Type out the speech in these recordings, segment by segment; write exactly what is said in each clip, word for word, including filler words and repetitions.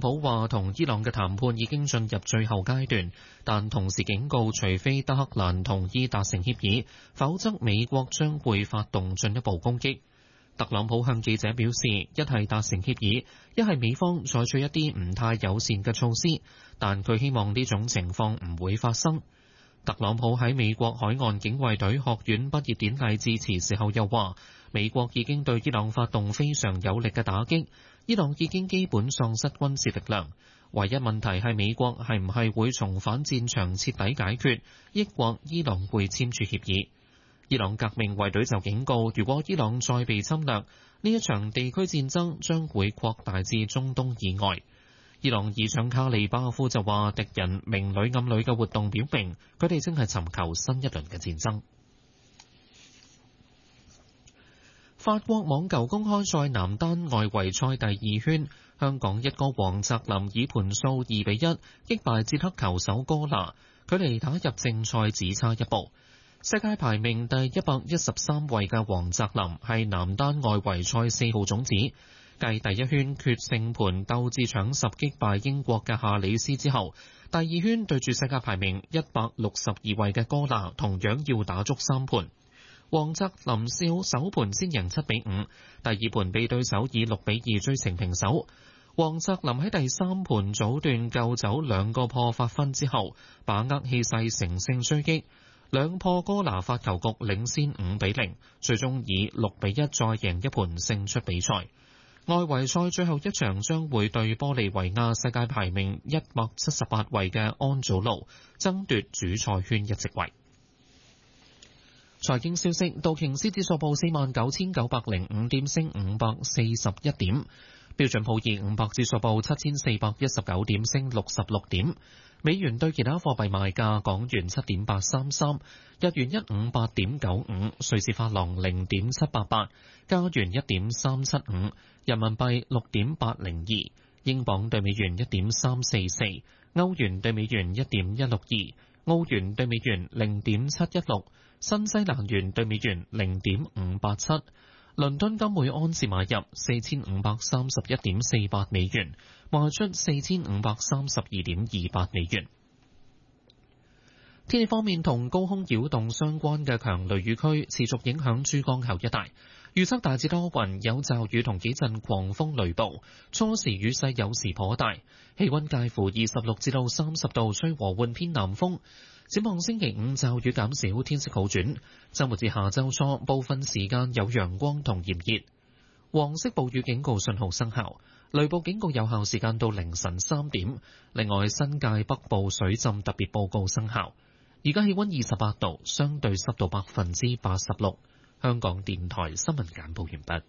普話同伊朗嘅談判已經進入最後階段，但同時警告，除非德黑蘭同意達成協議，否則美國將會發動進一步攻擊。特朗普向記者表示，一係達成協議，一係美方採取一啲唔太友善嘅措施，但佢希望呢種情況唔會發生。特朗普喺美國海岸警衛隊學院畢業典禮致辭時候又話，美國已經對伊朗發動非常有力嘅打擊，伊朗已經基本喪失軍事力量，唯一問題係美國係唔係會重返戰場徹底解決，抑或伊朗會簽署協議。伊朗革命衛隊就警告，如果伊朗再被侵略，呢一場地區戰爭將會擴大至中東以外。伊朗議長卡利巴夫就話，敵人明裏暗裏嘅活動表明，佢哋正係尋求新一輪嘅戰爭。法國網球公開賽男單外圍賽第二圈，香港一哥黃澤林以盤數二比一擊敗捷克球手哥拿，距離打入正賽只差一步。世界排名第一百一十三位嘅黃澤林係男單外圍賽四號種子。繼第一圈決勝盤鬥智搶十擊敗英國嘅夏里斯之後，第二圈對住世界排名一百六十二位嘅哥拿，同樣要打足三盤。黃澤林少首盤先贏七比五，第二盤被對手以六比二追成平手。黃澤林喺第三盤早段救走兩個破發分之後，把握氣勢乘勝追擊，兩破哥拿發球局領先五比零，最終以六比一再贏一盤勝出比賽。外圍賽最後一場將會對玻利維亞世界排名一百七十八位嘅安祖路爭奪主賽圈一席位。財經消息，道瓊斯指數報四萬九千九百零五點，升五百四十一點；標準普爾五百指數報七千四百一十九點，升六十六點。美元對其他貨幣賣價：港元七點八三三，日元一五八點九五，瑞士法郎零點七八八，加元一點三七五，人民幣六點八零二，英鎊對美元一點三四四，歐元對美元一點一六二，澳元對美元零點七一六，新西蘭元對美元零點五八七。倫敦金每盎司買入四千五百三十一點四八美元，賣出四千五百三十二點二八美元。天氣方面，同高空擾動相關嘅強雷雨區持續影響珠江口一帶，預測大致多雲，有驟雨同幾陣狂風雷暴，初時雨勢有時頗大，氣溫介乎二十六至到三十度，吹和緩偏南風。展望星期五驟雨減少，天色好轉。週末至下週初部分時間有陽光同炎熱。黃色暴雨警告信號生效，雷暴警告有效時間到凌晨三點。另外，新界北部水浸特別報告生效。而家氣溫二十八度，相對濕度百分之八十六。香港電台新聞簡報完畢。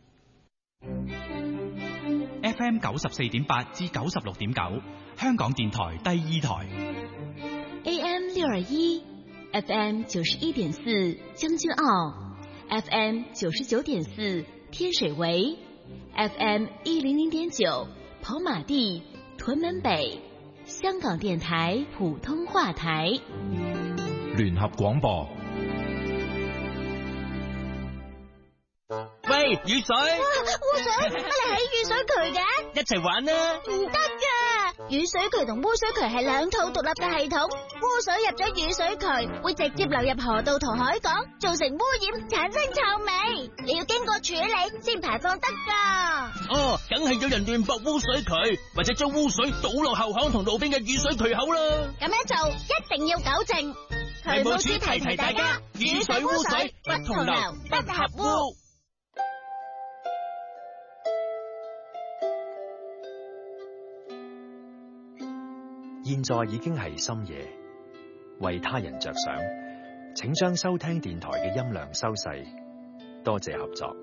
F M 九十四點八至九十六點九，香港電台第二台。 A M 六二一 ，F M 九十一點四將軍澳 ，F M 九十九點四天水圍 ，F M 一零零點九跑馬地屯門北，香港電台普通話台。 聯合廣播。 喂，雨水！ 污水，乜你喺雨水渠嘅？ 一齊玩啦！ 唔得噶，雨水渠同污水渠係兩套獨立嘅系統。污水入咗雨水渠，會直接流入河道同海港，造成污染，產生臭味。你要經過處理先排放得噶。 哦，梗係有人亂駁污水渠，或者將污水倒落後巷同路邊嘅雨水渠口啦。 咁樣做一定要糾正。渠務署提提大家，雨水污水不同流，不合污。 現在已經係深夜，為他人着想，請將收聽電台嘅音量收細，多謝合作。